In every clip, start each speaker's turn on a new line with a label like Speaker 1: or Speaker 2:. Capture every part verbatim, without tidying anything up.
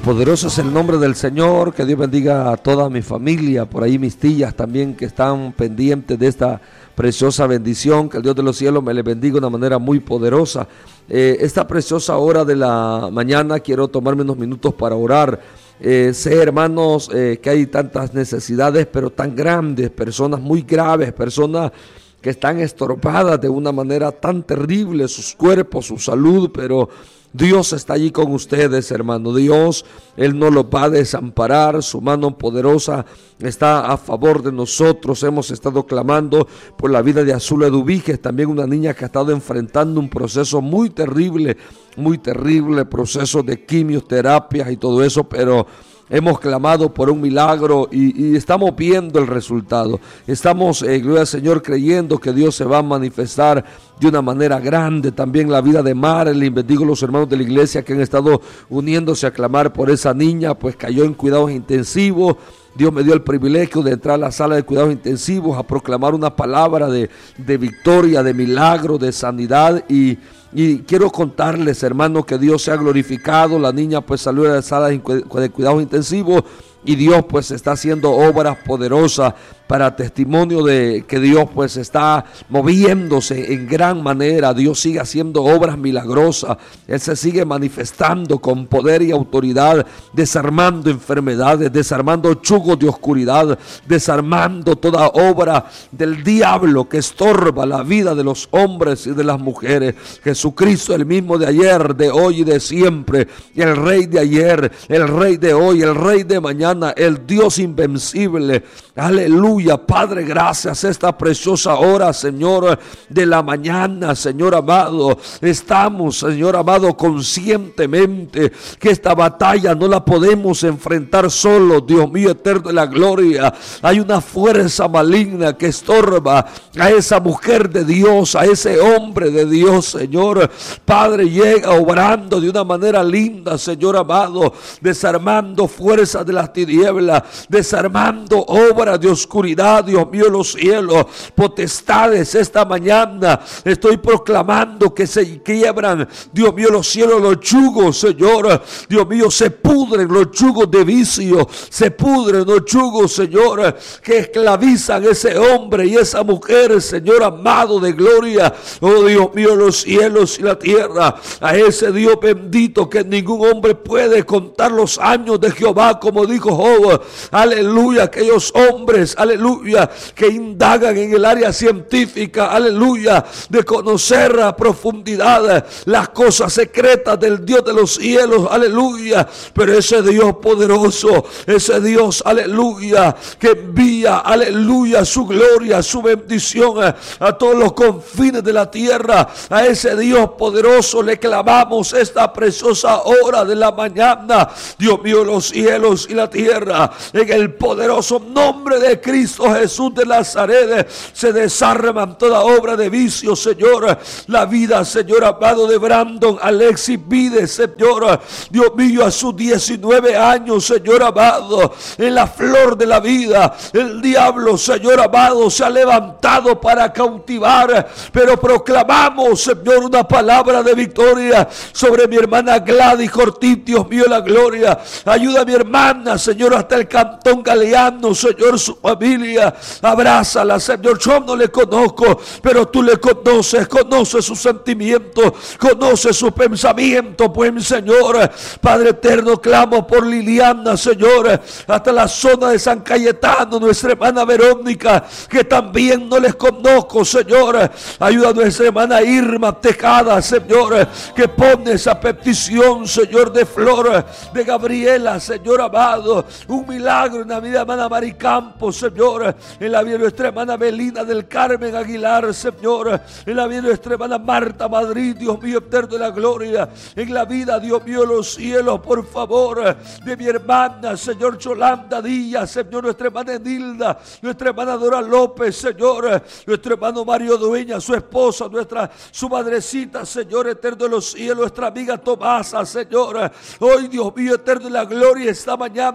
Speaker 1: Poderoso es el nombre del Señor. Que Dios bendiga a toda mi familia, por ahí mis tías también que están pendientes de esta preciosa bendición. Que el Dios de los cielos me les bendiga de una manera muy poderosa. Eh, esta preciosa hora de la mañana quiero tomarme unos minutos para orar. Eh, sé, hermanos, eh, que hay tantas necesidades, pero tan grandes, personas muy graves, personas que están estorbadas de una manera tan terrible, sus cuerpos, su salud, pero Dios está allí con ustedes, hermano. Dios, Él no los va a desamparar. Su mano poderosa está a favor de nosotros. Hemos estado clamando por la vida de Azula Eduviges, también una niña que ha estado enfrentando un proceso muy terrible, muy terrible, proceso de quimioterapias y todo eso, pero hemos clamado por un milagro y, y estamos viendo el resultado. Estamos, eh, gloria al Señor, creyendo que Dios se va a manifestar de una manera grande. También la vida de Marilyn, bendigo a los hermanos de la iglesia que han estado uniéndose a clamar por esa niña, pues cayó en cuidados intensivos. Dios me dio el privilegio de entrar a la sala de cuidados intensivos a proclamar una palabra de, de victoria, de milagro, de sanidad y Y quiero contarles, hermano, que Dios se ha glorificado. La niña pues salió de la sala de cuidados intensivos y Dios pues está haciendo obras poderosas para testimonio de que Dios pues está moviéndose en gran manera. Dios sigue haciendo obras milagrosas. Él se sigue manifestando con poder y autoridad, desarmando enfermedades, desarmando yugos de oscuridad, desarmando toda obra del diablo que estorba la vida de los hombres y de las mujeres. Jesucristo, el mismo de ayer, de hoy y de siempre, el Rey de ayer, el Rey de hoy, el Rey de mañana, el Dios invencible. Aleluya. Padre, gracias esta preciosa hora, Señor, de la mañana, Señor amado. Estamos, Señor amado, conscientemente que esta batalla no la podemos enfrentar solo, Dios mío eterno de la gloria. Hay una fuerza maligna que estorba a esa mujer de Dios, a ese hombre de Dios, Señor. Padre, llega obrando de una manera linda, Señor amado, desarmando fuerzas de las tinieblas, desarmando obras de oscuridad. Dios mío, los cielos, potestades, esta mañana estoy proclamando que se quiebran, Dios mío, los cielos, los yugos, Señor. Dios mío, se pudren los yugos de vicio, se pudren los yugos, Señor, que esclavizan a ese hombre y esa mujer, Señor amado de gloria. Oh Dios mío, los cielos y la tierra, a ese Dios bendito que ningún hombre puede contar los años de Jehová, como dijo Job. Aleluya, aquellos hombres, aleluya, que indagan en el área científica, aleluya, de conocer a profundidad las cosas secretas del Dios de los cielos, aleluya. Pero ese Dios poderoso, ese Dios, aleluya, que envía, aleluya, su gloria, su bendición a, a todos los confines de la tierra, a ese Dios poderoso le clamamos esta preciosa hora de la mañana. Dios mío, los cielos y la tierra, en el poderoso nombre de Cristo Jesús de Nazaret, se desarman toda obra de vicio, Señor. La vida, Señor amado, de Brandon Alexis Vides, Señor, Dios mío, a sus diecinueve años, Señor amado, en la flor de la vida, el diablo, Señor amado, se ha levantado para cautivar, pero proclamamos, Señor, una palabra de victoria sobre mi hermana Gladys Ortiz. Dios mío, la gloria, ayuda a mi hermana, Señor, hasta el Cantón Galeano, Señor, su familia, abrázala, Señor. Yo no le conozco, pero tú le conoces, conoces sus sentimientos, conoces sus pensamientos, buen Señor. Padre eterno, clamo por Liliana, Señor, hasta la zona de San Cayetano, nuestra hermana Verónica, que también no les conozco, Señor. Ayuda a nuestra hermana Irma Tejada, Señor, que pone esa petición, Señor, de Flor, de Gabriela, Señor amado, un milagro en la vida de hermana Maricampo, Señor, en la vida de nuestra hermana Belina del Carmen Aguilar, Señor, en la vida de nuestra hermana Marta Madrid, Dios mío eterno de la gloria, en la vida, Dios mío, los cielos, por favor, de mi hermana, Señor, Yolanda Díaz, Señor, nuestra hermana Enilda, nuestra hermana Dora López, Señor, nuestro hermano Mario Dueña, su esposa, nuestra, su madrecita, Señor eterno de los cielos, nuestra amiga Tomasa, Señor, hoy, Dios mío eterno de la gloria, esta mañana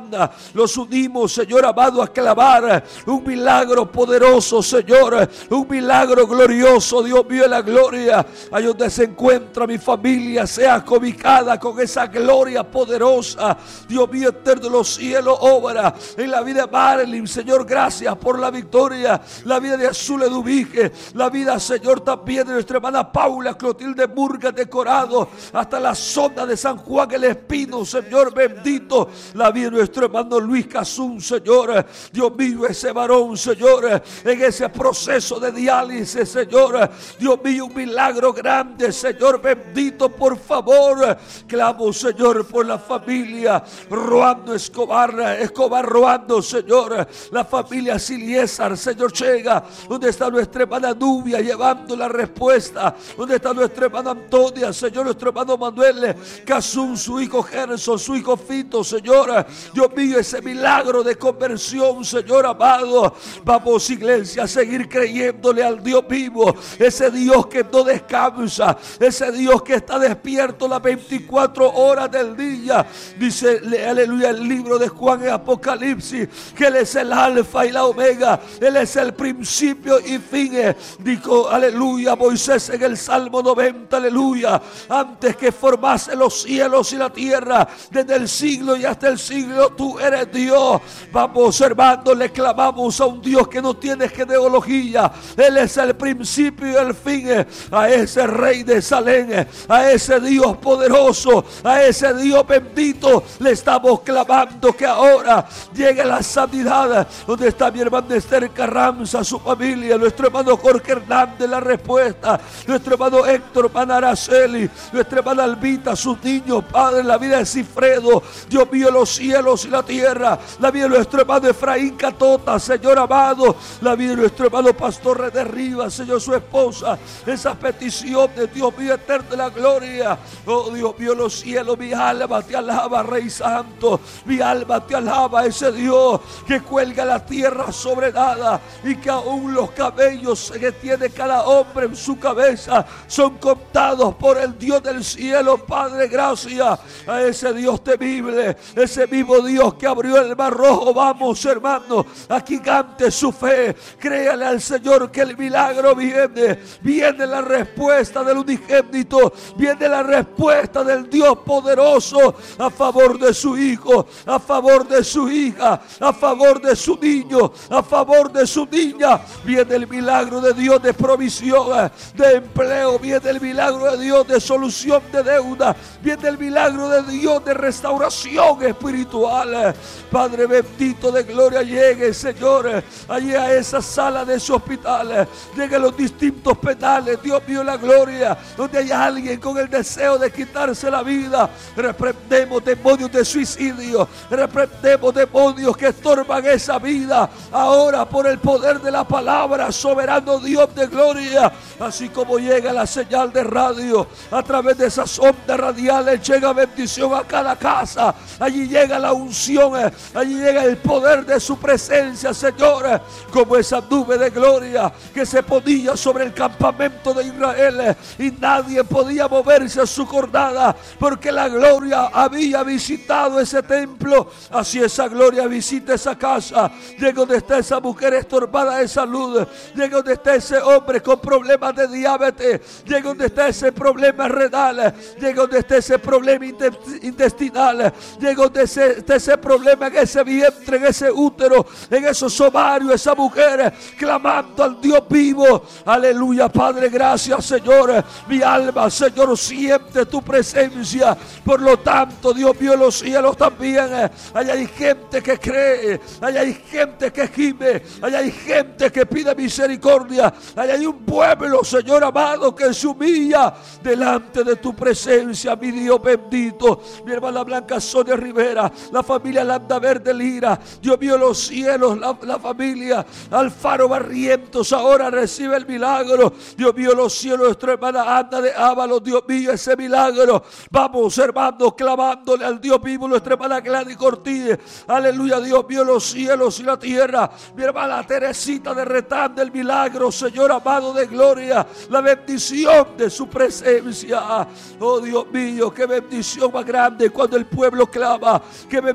Speaker 1: Ana, los unimos, Señor amado, a clamar un milagro poderoso, Señor, un milagro glorioso, Dios mío, en la gloria. Ahí donde se encuentra mi familia, sea cobijada con esa gloria poderosa, Dios mío, eterno de los cielos, obra en la vida de Marilyn, Señor, gracias por la victoria, la vida de Azul Eduvique, la vida, Señor, también de nuestra hermana Paula Clotilde Murga Decorado, hasta la zona de San Juan el Espino, Señor bendito, la vida de nuestro hermano Luis Cazún, Señor, Dios mío, ese varón, Señor, en ese proceso de diálisis, Señor, Dios mío, un milagro grande, Señor bendito, por favor, clamo, Señor, por la familia Roando Escobar, Escobar Roando, Señor, la familia Siliesar, Señor, llega, donde está nuestra hermana Nubia llevando la respuesta, donde está nuestra hermana Antonia, Señor, nuestro hermano Manuel Cazún, su hijo Gerson, su hijo Fito, Señor, Dios mío, ese milagro de conversión, Señor amado, vamos, iglesia, a seguir creyéndole al Dios vivo, ese Dios que no descansa, ese Dios que está despierto las veinticuatro horas del día. Dice, aleluya, el libro de Juan en Apocalipsis, que Él es el alfa y la omega, Él es el principio y fin. Dijo, aleluya, Moisés en el Salmo noventa, aleluya, antes que formase los cielos y la tierra, desde el siglo y hasta el siglo, tú eres Dios. Vamos, hermanos, le clamamos a un Dios que no tiene genealogía, Él es el principio y el fin, a ese Rey de Salem, a ese Dios poderoso, a ese Dios bendito, le estamos clamando que ahora llegue la sanidad. Donde está mi hermano Esther Carranza, su familia, nuestro hermano Jorge Hernández, la respuesta, nuestro hermano Héctor, hermana Araceli, nuestra hermana Albita, sus niños, Padre, la vida de Cifredo, Dios mío, los cielos y la tierra, la vida de nuestro hermano Efraín Catota, Señor amado, la vida de nuestro hermano Pastor René Rivas, Señor, su esposa, esas peticiones, Dios mío, eterno de la gloria. Oh Dios mío, los cielos, mi alma te alaba, Rey Santo, mi alma te alaba, ese Dios que cuelga la tierra sobre nada y que aún los cabellos que tiene cada hombre en su cabeza son contados por el Dios del cielo. Padre, gracias a ese Dios temible, ese mismo Dios que abrió el mar rojo. Vamos, hermano, aquí cante su fe, créale al Señor que el milagro viene, viene la respuesta del unigénito, viene la respuesta del Dios poderoso a favor de su hijo, a favor de su hija, a favor de su niño, a favor de su niña. Viene el milagro de Dios de provisión, de empleo, viene el milagro de Dios de solución de deuda, viene el milagro de Dios de restauración espiritual. Padre bendito de gloria, llegue, Señor, allí a esa sala de ese hospital, llegue a los distintos penales, Dios mío, la gloria, donde hay alguien con el deseo de quitarse la vida. Reprendemos demonios de suicidio, reprendemos demonios que estorban esa vida, ahora por el poder de la palabra, soberano Dios de gloria. Así como llega la señal de radio, a través de esas ondas radiales llega bendición a cada casa, allí llega la unción, allí llega el poder de su presencia, Señor, como esa nube de gloria que se ponía sobre el campamento de Israel y nadie podía moverse a su jornada porque la gloria había visitado ese templo. Así esa gloria visita esa casa, llega donde está esa mujer estorbada de salud, llega donde está ese hombre con problemas de diabetes, llega donde está ese problema renal, llega donde está ese problema intestinal, llega donde está ese problema en ese vientre, en ese útero, en esos ovarios, esa mujer clamando al Dios vivo. Aleluya, Padre, gracias, Señor. Mi alma, Señor, siente tu presencia. Por lo tanto, Dios mío, los cielos también, allá hay gente que cree, allá hay gente que gime, allá hay gente que pide misericordia, allá hay un pueblo, Señor amado, que se humilla delante de tu presencia, mi Dios bendito. Mi hermana Blanca Sonia Rivera, la familia Landa Verde Lira, Dios mío, los cielos, la, la familia Alfaro Barrientos ahora recibe el milagro. Dios mío, los cielos, nuestra hermana Ana de Ábalos, Dios mío, ese milagro. Vamos, hermanos, clamándole al Dios vivo, nuestra hermana Gladys Cortí, aleluya, Dios mío, los cielos y la tierra. Mi hermana Teresita de Retán del milagro, Señor amado de gloria, la bendición de su presencia. Oh Dios mío, qué bendición más grande cuando el pueblo clama, qué bendición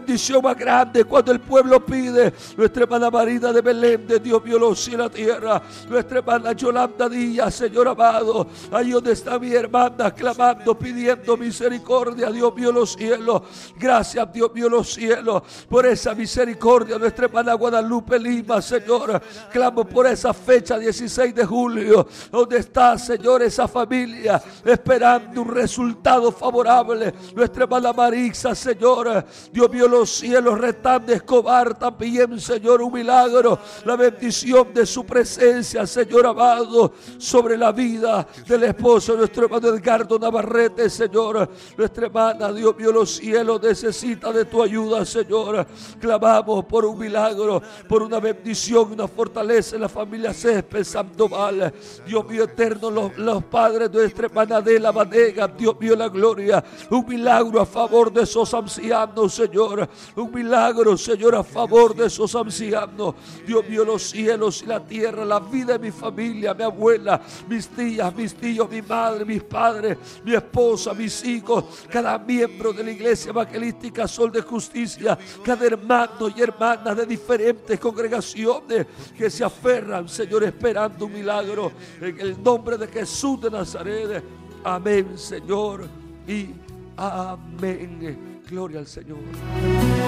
Speaker 1: bendición más grande cuando el pueblo pide. Nuestra hermana Marina de Belén, de Dios mío, los cielos y la tierra. Nuestra hermana Yolanda Díaz, Señor amado, ahí donde está mi hermana, clamando, pidiendo misericordia, Dios mío, los cielos. Gracias, Dios mío, los cielos, por esa misericordia. Nuestra hermana Guadalupe Lima, Señor, clamo por esa fecha, dieciséis de julio, donde está, Señor, esa familia esperando un resultado favorable. Nuestra hermana Marixa, Señor, Dios mío, los cielos, retando Escobar también, Señor, un milagro, la bendición de su presencia, Señor amado, sobre la vida del esposo de nuestro hermano Edgardo Navarrete, Señor. Nuestra hermana, Dios mío, los cielos, necesita de tu ayuda, Señor. Clamamos por un milagro, por una bendición, una fortaleza en la familia Césped Sandoval. Dios mío eterno, los, los padres de nuestra hermana Adela Vanega, Dios mío, la gloria, un milagro a favor de esos ancianos, Señor. Un milagro, Señor, a favor de esos ancianos. Dios mío, los cielos y la tierra, la vida de mi familia, mi abuela, mis tías, mis tíos, mi madre, mis padres, mi esposa, mis hijos, cada miembro de la iglesia evangelística Sol de Justicia, cada hermano y hermana de diferentes congregaciones que se aferran, Señor, esperando un milagro en el nombre de Jesús de Nazaret. Amén, Señor, y amén. Gloria al Señor.